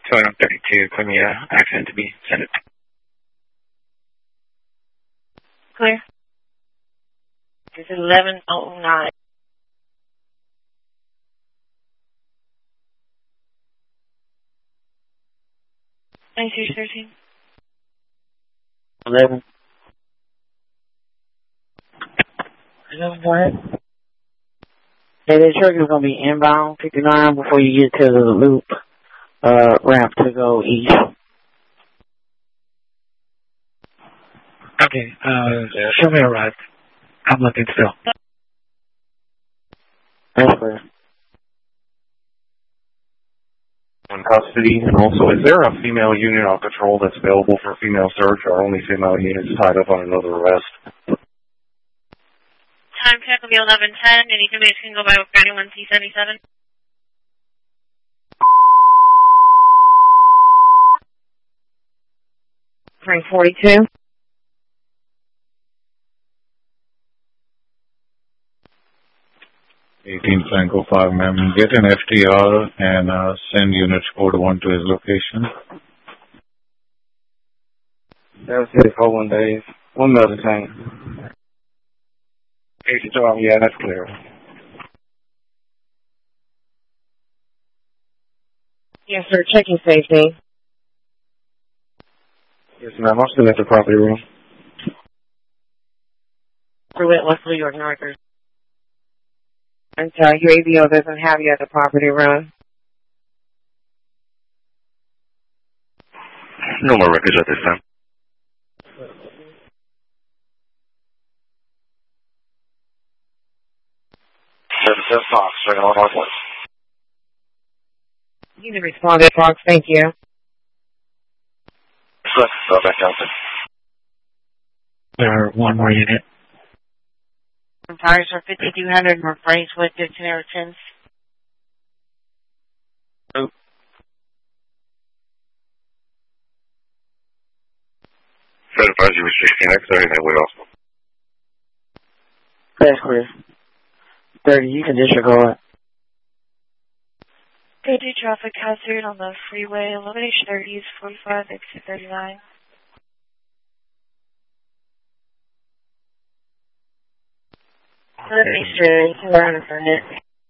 232, clear me accent to be sent it. Clear. This is 1109. Thank you, 13. 11. 11, go ahead. Yeah, the truck is going to be inbound 59 before you get to the loop ramp to go east. Okay, show me a ride. I'm looking still. That's clear. In custody, and also, is there a female unit on patrol that's available for female search, or only female units tied up on another arrest? Time check will be 11:10. Any information can go by 31C77. Frank 42. 18 Franco 5, ma'am. Get an FTR and send unit code 1 to his location. That was it for 1 day. 1 mil detained. Yeah, that's clear. Yes, sir. Checking safety. Yes, ma'am. I'm still at the property room. Pruitt, West New York, Northers. Until UAVO doesn't have you at the property room. No more records at this time. Fox, right on Northwest. You can respond to Fox, thank you. Go back out there. There are one more unit. Tires are 5200 North Bracewood, Dictionary 10. Oh. Fed advisory restriction X30 that way also. That's clear. 30, you can disregard. Go do traffic hazard on the freeway. Elimination 30s, 45, exit 39. Elimination, around a minute.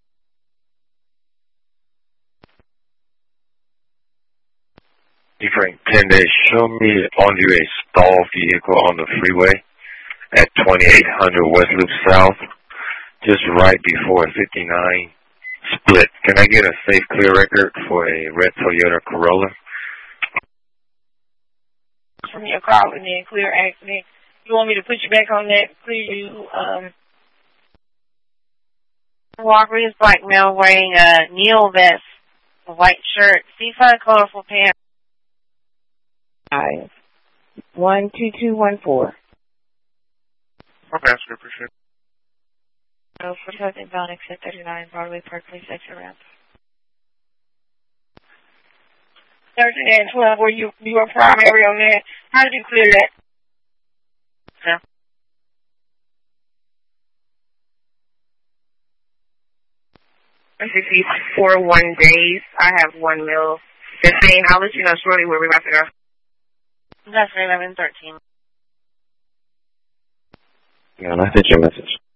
Frank 10 days, show me onto a stall vehicle on the freeway at 2800 West Loop South, just right before 59 split. Can I get a safe clear record for a red Toyota Corolla? From your car with me, clear accident. You want me to put you back on that? Clear you, Walker is black male wearing a Neil vest, a white shirt, C5 colorful pants. 12214. Okay, I appreciate it. So, 45 inbound, exit 39, Broadway Park, please exit ramp. 13 and 12, were you were primary on that? How did you clear that? Yeah. SEC for 1 days. I have 1 mil. 15. I'll let you know shortly where we're about to go. That's 11:13. Yeah, and I sent you a message.